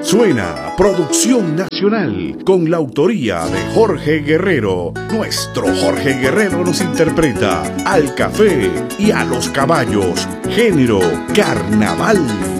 Suena Producción Nacional con la autoría de Jorge Guerrero. Nuestro Jorge Guerrero nos interpreta Al café y a los caballos, género carnaval.